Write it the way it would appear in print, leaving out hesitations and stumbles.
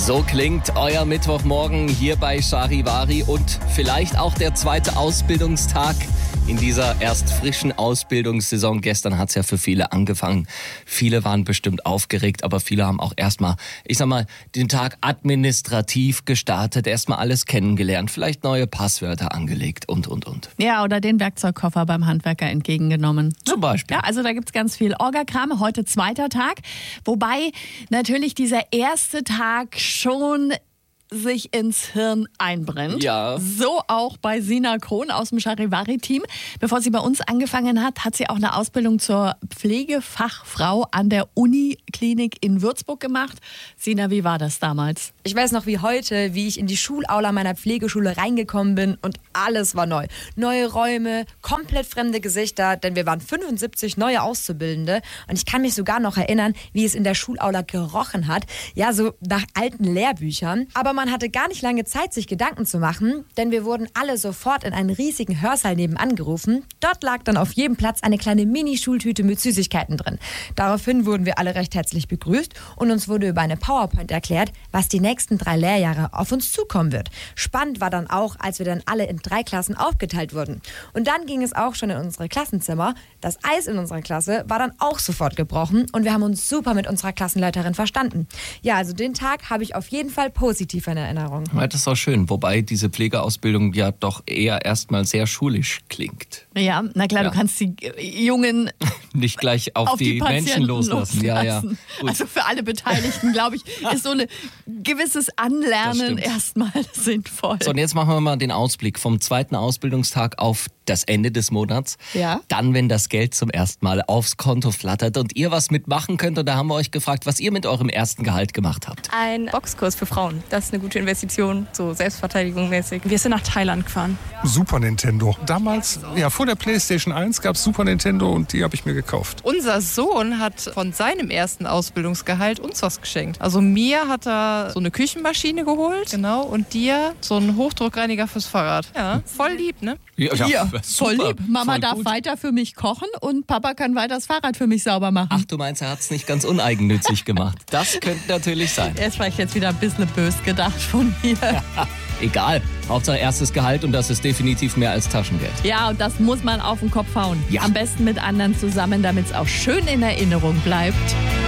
So klingt euer Mittwochmorgen hier bei Charivari und vielleicht auch der zweite Ausbildungstag in dieser erst frischen Ausbildungssaison. Gestern hat es ja für viele angefangen. Viele waren bestimmt aufgeregt, aber viele haben auch erstmal, den Tag administrativ gestartet, erstmal alles kennengelernt, vielleicht neue Passwörter angelegt und. Ja, oder den Werkzeugkoffer beim Handwerker entgegengenommen. Zum Beispiel. Ja, also da gibt's ganz viel Orga-Kram. Heute zweiter Tag. Wobei natürlich dieser erste Tag schon sich ins Hirn einbrennt. Ja. So auch bei Sina Krohn aus dem Charivari-Team. Bevor sie bei uns angefangen hat, hat sie auch eine Ausbildung zur Pflegefachfrau an der Uniklinik in Würzburg gemacht. Sina, wie war das damals? Ich weiß noch wie heute, wie ich in die Schulaula meiner Pflegeschule reingekommen bin und alles war neu. Neue Räume, komplett fremde Gesichter, denn wir waren 75 neue Auszubildende und ich kann mich sogar noch erinnern, wie es in der Schulaula gerochen hat. Ja, so nach alten Lehrbüchern. Aber man hatte gar nicht lange Zeit, sich Gedanken zu machen, denn wir wurden alle sofort in einen riesigen Hörsaal nebenan gerufen. Dort lag dann auf jedem Platz eine kleine Mini-Schultüte mit Süßigkeiten drin. Daraufhin wurden wir alle recht herzlich begrüßt und uns wurde über eine PowerPoint erklärt, was die nächsten 3 Lehrjahre auf uns zukommen wird. Spannend war dann auch, als wir dann alle in 3 Klassen aufgeteilt wurden. Und dann ging es auch schon in unsere Klassenzimmer. Das Eis in unserer Klasse war dann auch sofort gebrochen und wir haben uns super mit unserer Klassenleiterin verstanden. Ja, also den Tag habe ich auf jeden Fall positiv in Erinnerung. Ja, das ist auch schön, wobei diese Pflegeausbildung ja doch eher erstmal sehr schulisch klingt. Ja, na klar, Ja. Du kannst die Jungen Nicht gleich auf die Menschen Patienten loslassen. Ja. Gut. Also für alle Beteiligten, glaube ich, ist so ein gewisses Anlernen Das stimmt. erstmal sinnvoll. So, und jetzt machen wir mal den Ausblick vom zweiten Ausbildungstag auf das Ende des Monats. Ja. Dann, wenn das Geld zum ersten Mal aufs Konto flattert und ihr was mitmachen könnt. Und da haben wir euch gefragt, was ihr mit eurem ersten Gehalt gemacht habt. Ein Boxkurs für Frauen. Das ist eine gute Investition, so Selbstverteidigung mäßig. Wir sind nach Thailand gefahren. Super Nintendo. Damals, vor der PlayStation 1 gab es Super Nintendo und die habe ich mir gekauft. Unser Sohn hat von seinem ersten Ausbildungsgehalt uns was geschenkt. Also mir hat er so eine Küchenmaschine geholt, genau, und dir so einen Hochdruckreiniger fürs Fahrrad. Ja, voll lieb, ne? Ja, voll super, lieb. Mama voll darf gut. weiter für mich kochen und Papa kann weiter das Fahrrad für mich sauber machen. Ach, du meinst, er hat es nicht ganz uneigennützig gemacht. Das könnte natürlich sein. Er ist vielleicht jetzt wieder ein bisschen bös gedacht von mir. Egal, Hauptsache erstes Gehalt und das ist definitiv mehr als Taschengeld. Ja, und das muss man auf den Kopf hauen. Ja. Am besten mit anderen zusammen, damit es auch schön in Erinnerung bleibt.